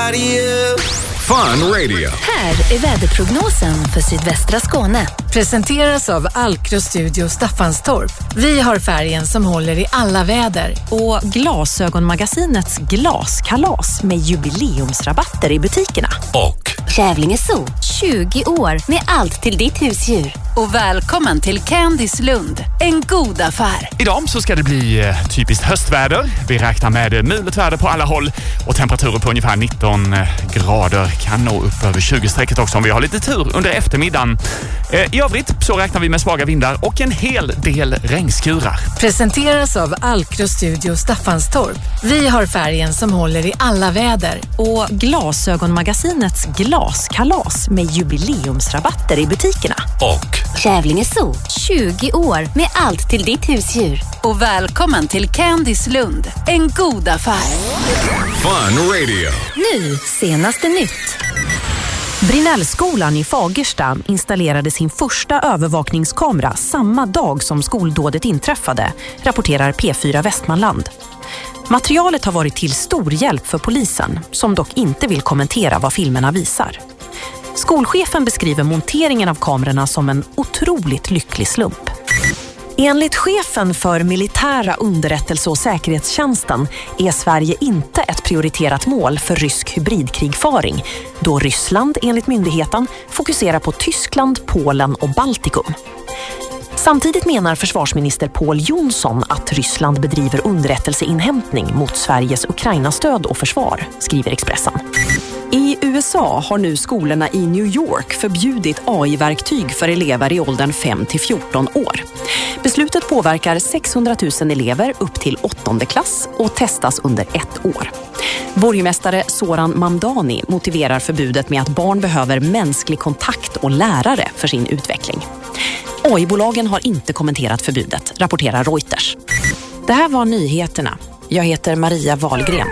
nobody else. Fun Radio. Här är väderprognosen för sydvästra Skåne. Presenteras av Alkro Studio Staffanstorp. Vi har färgen som håller i alla väder. Och Glasögonmagasinets glaskalas med jubileumsrabatter i butikerna. Och Kävlinge Zoo, 20 år med allt till ditt husdjur. Och välkommen till Candice Lund, en god affär. Idag så ska det bli typiskt höstväder. Vi räknar med mulet väder på alla håll och temperaturer på ungefär 19 grader. Kan nå upp över 20-strecket också om vi har lite tur under eftermiddagen. I övrigt så räknar vi med svaga vindar och en hel del regnskurar. Presenteras av Alkro Studio Staffanstorp. Vi har färgen som håller i alla väder. Och Glasögonmagasinets glaskalas med jubileumsrabatter i butikerna. Och Kävlinge Zoo, 20 år med allt till ditt husdjur. Och välkommen till Candice Lund, en god affär. Fun Radio. Nu, senaste nytt. Brinellskolan i Fagersta installerade sin första övervakningskamera samma dag som skoldådet inträffade, rapporterar P4 Västmanland. Materialet har varit till stor hjälp för polisen, som dock inte vill kommentera vad filmerna visar. Skolchefen beskriver monteringen av kamerorna som en otroligt lycklig slump. Enligt chefen för militära underrättelse- och säkerhetstjänsten är Sverige inte ett prioriterat mål för rysk hybridkrigföring, då Ryssland enligt myndigheten fokuserar på Tyskland, Polen och Baltikum. Samtidigt menar försvarsminister Pål Jonsson att Ryssland bedriver underrättelseinhämtning mot Sveriges Ukraina-stöd och försvar, skriver Expressen. I USA har nu skolorna i New York förbjudit AI-verktyg för elever i åldern 5-14 år. Beslutet påverkar 600 000 elever upp till 8:e klass och testas under 1 år. Borgmästare Soran Mamdani motiverar förbudet med att barn behöver mänsklig kontakt och lärare för sin utveckling. AI-bolagen har inte kommenterat förbudet, rapporterar Reuters. Det här var nyheterna. Jag heter Maria Wahlgren.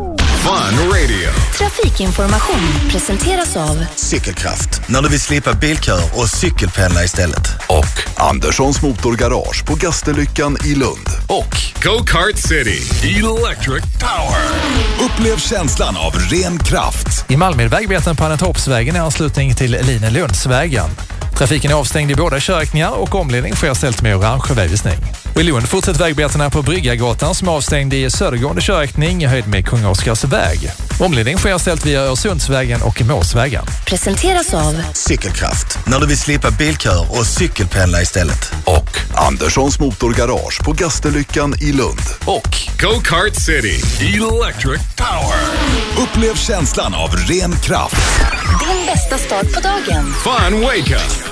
Fun Radio. Trafikinformation presenteras av Cykelkraft, när du vill slippa bilkör och cykelpendla istället. Och Anderssons motorgarage på Gastenlyckan i Lund. Och Go-Kart City. Electric Power. Upplev känslan av ren kraft. I Malmö vägbeten på Annetorpsvägen i anslutning till Linelundsvägen. Trafiken är avstängd i båda körriktningar och omledning sker ställt med orange vägvisning. Och i Lund fortsätter vägbetena på Bryggargatan som är avstängd i södergående körriktning i höjd med Kung Oscars väg. Omledning sker ställt via Öresundsvägen och Måsvägen. presenteras av Cykelkraft, när du vill slippa bilkör och cykelpendla istället. Och Anderssons motorgarage på Gastenlyckan i Lund. Och Go-Kart City. Electric Power. Upplev känslan av ren kraft. din bästa start på dagen. Fun Wake Up.